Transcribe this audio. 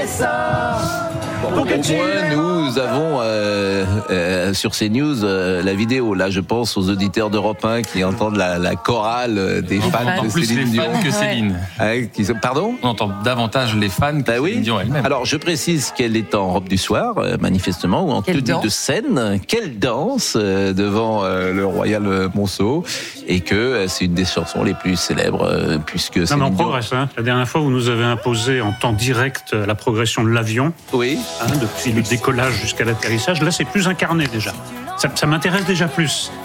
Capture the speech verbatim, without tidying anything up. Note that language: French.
ça. Bon, au moins, nous avons euh, euh, sur CNews euh, la vidéo. Là, je pense aux auditeurs d'Europe un qui entendent la, la chorale des on fans entend de plus Céline les Dion. fans que Céline. Ouais, qui sont- pardon On entend davantage les fans que Bah oui. Céline Dion elle-même. Alors, je précise qu'elle est en robe du soir, euh, manifestement, ou en Quelle tenue danse. de scène. Quelle danse euh, devant euh, le Royal Monceau, et que euh, c'est une des chansons les plus célèbres, euh, puisque Non, mais on Céline Dion- progresse. Hein. La dernière fois, vous nous avez imposé en temps direct la progression de l'avion, Oui. hein, depuis le décollage jusqu'à l'atterrissage. Là, c'est plus incarné déjà. Ça, ça m'intéresse déjà plus.